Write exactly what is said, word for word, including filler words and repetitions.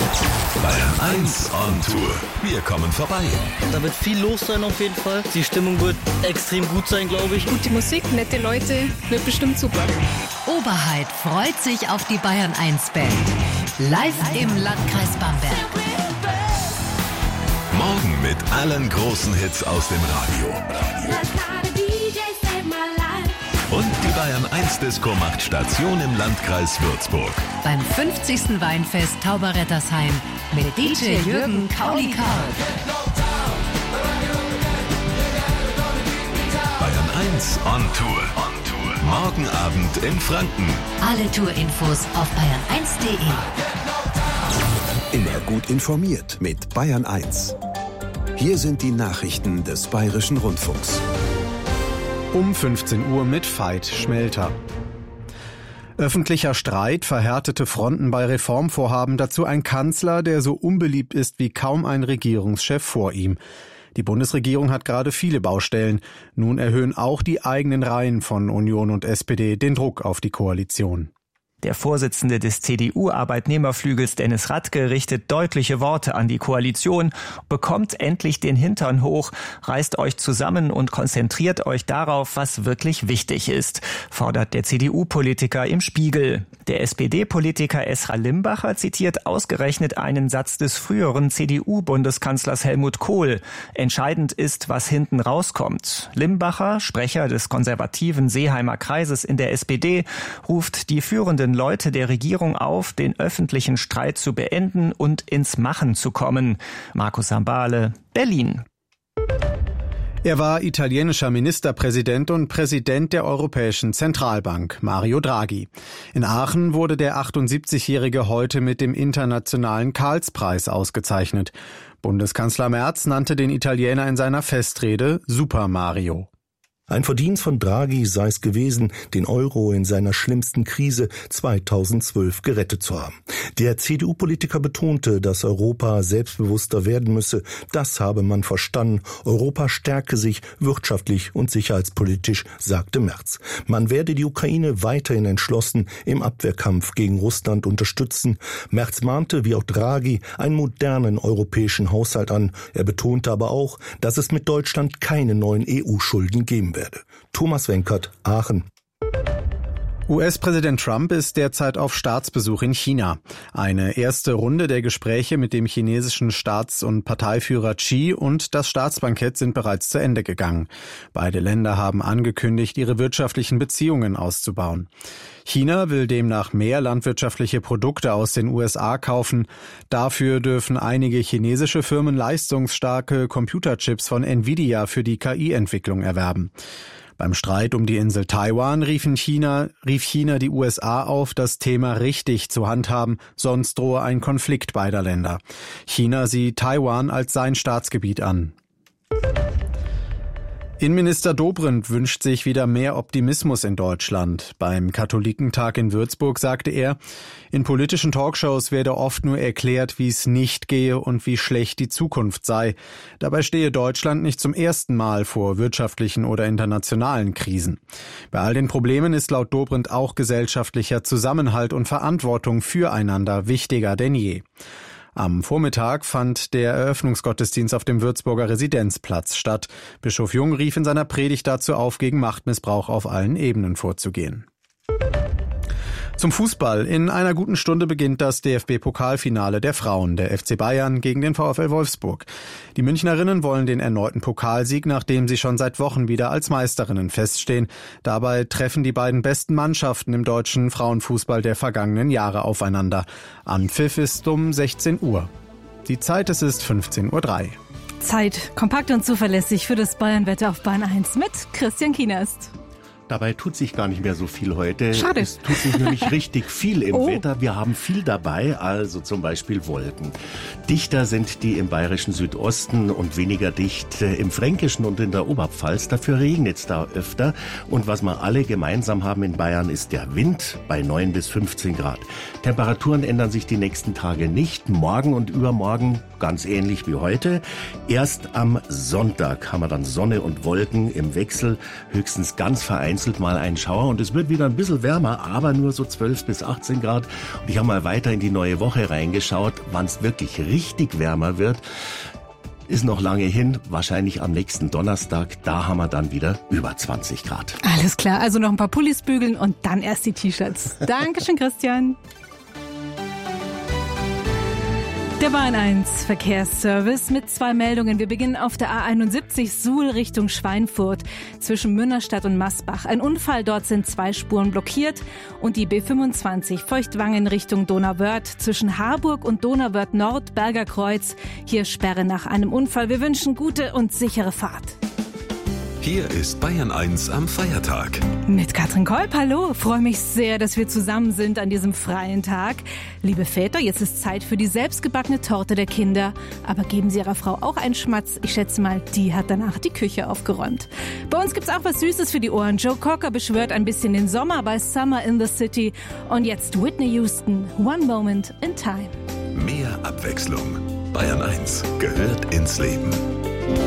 Bayern eins on Tour. Wir kommen vorbei. Da wird viel los sein auf jeden Fall. Die Stimmung wird extrem gut sein, glaube ich. Gute Musik, nette Leute, wird bestimmt super. Oberheit freut sich auf die Bayern eins Band. Live im Landkreis Bamberg. Morgen mit allen großen Hits aus dem Radio. Und die Bayern eins Disco macht Station im Landkreis Würzburg. Beim fünfzigsten Weinfest Tauberrettersheim mit D J Jürgen Kauli Karl. Bayern eins on Tour. On Tour. Morgen Abend in Franken. Alle Tourinfos auf bayern eins punkt de. Immer gut informiert mit Bayern eins. Hier sind die Nachrichten des Bayerischen Rundfunks. Um fünfzehn Uhr mit Veit Schmelter. Öffentlicher Streit, verhärtete Fronten bei Reformvorhaben, dazu ein Kanzler, der so unbeliebt ist wie kaum ein Regierungschef vor ihm. Die Bundesregierung hat gerade viele Baustellen. Nun erhöhen auch die eigenen Reihen von Union und S P D den Druck auf die Koalition. Der Vorsitzende des C D U-Arbeitnehmerflügels Dennis Radke richtet deutliche Worte an die Koalition. Bekommt endlich den Hintern hoch, reißt euch zusammen und konzentriert euch darauf, was wirklich wichtig ist, fordert der C D U-Politiker im Spiegel. Der S P D-Politiker Esra Limbacher zitiert ausgerechnet einen Satz des früheren C D U-Bundeskanzlers Helmut Kohl. Entscheidend ist, was hinten rauskommt. Limbacher, Sprecher des konservativen Seeheimer Kreises in der S P D, ruft die führenden Leute der Regierung auf, den öffentlichen Streit zu beenden und ins Machen zu kommen. Markus Sambale, Berlin. Er war italienischer Ministerpräsident und Präsident der Europäischen Zentralbank, Mario Draghi. In Aachen wurde der achtundsiebzigjährige heute mit dem Internationalen Karlspreis ausgezeichnet. Bundeskanzler Merz nannte den Italiener in seiner Festrede Super Mario. Ein Verdienst von Draghi sei es gewesen, den Euro in seiner schlimmsten Krise zweitausendzwölf gerettet zu haben. Der C D U-Politiker betonte, dass Europa selbstbewusster werden müsse. Das habe man verstanden. Europa stärke sich wirtschaftlich und sicherheitspolitisch, sagte Merz. Man werde die Ukraine weiterhin entschlossen im Abwehrkampf gegen Russland unterstützen. Merz mahnte, wie auch Draghi, einen modernen europäischen Haushalt an. Er betonte aber auch, dass es mit Deutschland keine neuen E U-Schulden geben werde. Thomas Wenkert, Aachen. U S-Präsident Trump ist derzeit auf Staatsbesuch in China. Eine erste Runde der Gespräche mit dem chinesischen Staats- und Parteiführer Xi und das Staatsbankett sind bereits zu Ende gegangen. Beide Länder haben angekündigt, ihre wirtschaftlichen Beziehungen auszubauen. China will demnach mehr landwirtschaftliche Produkte aus den U S A kaufen. Dafür dürfen einige chinesische Firmen leistungsstarke Computerchips von Nvidia für die K I-Entwicklung erwerben. Beim Streit um die Insel Taiwan riefen China, rief China die U S A auf, das Thema richtig zu handhaben, sonst drohe ein Konflikt beider Länder. China sieht Taiwan als sein Staatsgebiet an. Innenminister Dobrindt wünscht sich wieder mehr Optimismus in Deutschland. Beim Katholikentag in Würzburg sagte er, in politischen Talkshows werde oft nur erklärt, wie es nicht gehe und wie schlecht die Zukunft sei. Dabei stehe Deutschland nicht zum ersten Mal vor wirtschaftlichen oder internationalen Krisen. Bei all den Problemen ist laut Dobrindt auch gesellschaftlicher Zusammenhalt und Verantwortung füreinander wichtiger denn je. Am Vormittag fand der Eröffnungsgottesdienst auf dem Würzburger Residenzplatz statt. Bischof Jung rief in seiner Predigt dazu auf, gegen Machtmissbrauch auf allen Ebenen vorzugehen. Zum Fußball. In einer guten Stunde beginnt das D F B-Pokalfinale der Frauen, der F C Bayern gegen den VfL Wolfsburg. Die Münchnerinnen wollen den erneuten Pokalsieg, nachdem sie schon seit Wochen wieder als Meisterinnen feststehen. Dabei treffen die beiden besten Mannschaften im deutschen Frauenfußball der vergangenen Jahre aufeinander. Anpfiff ist um sechzehn Uhr. Die Zeit, es ist fünfzehn Uhr drei. Zeit, kompakt und zuverlässig für das Bayern-Wetter auf Bayern eins mit Christian Kienast. Dabei tut sich gar nicht mehr so viel heute. Schade. Es tut sich nämlich richtig viel im oh. Wetter. Wir haben viel dabei, also zum Beispiel Wolken. Dichter sind die im bayerischen Südosten und weniger dicht im Fränkischen und in der Oberpfalz. Dafür regnet es da öfter. Und was wir alle gemeinsam haben in Bayern ist der Wind bei neun bis fünfzehn Grad. Temperaturen ändern sich die nächsten Tage nicht. Morgen und übermorgen ganz ähnlich wie heute. Erst am Sonntag haben wir dann Sonne und Wolken im Wechsel, höchstens ganz vereinzelt mal ein Schauer und es wird wieder ein bisschen wärmer, aber nur so zwölf bis achtzehn Grad. Und ich habe mal weiter in die neue Woche reingeschaut, wann es wirklich richtig wärmer wird. Ist noch lange hin, wahrscheinlich am nächsten Donnerstag, da haben wir dann wieder über zwanzig Grad. Alles klar, also noch ein paar Pullis bügeln und dann erst die T-Shirts. Dankeschön, Christian. Der Bayern eins Verkehrsservice mit zwei Meldungen. Wir beginnen auf der A einundsiebzig Suhl Richtung Schweinfurt zwischen Münnerstadt und Masbach. Ein Unfall, dort sind zwei Spuren blockiert. Und die B fünfundzwanzig Feuchtwangen Richtung Donauwörth zwischen Harburg und Donauwörth Nord Berger Kreuz. Hier Sperre nach einem Unfall. Wir wünschen gute und sichere Fahrt. Hier ist Bayern eins am Feiertag. Mit Katrin Kolb, hallo. Freue mich sehr, dass wir zusammen sind an diesem freien Tag. Liebe Väter, jetzt ist Zeit für die selbstgebackene Torte der Kinder. Aber geben Sie Ihrer Frau auch einen Schmatz. Ich schätze mal, die hat danach die Küche aufgeräumt. Bei uns gibt's auch was Süßes für die Ohren. Joe Cocker beschwört ein bisschen den Sommer bei Summer in the City. Und jetzt Whitney Houston, One Moment in Time. Mehr Abwechslung. Bayern eins gehört ins Leben.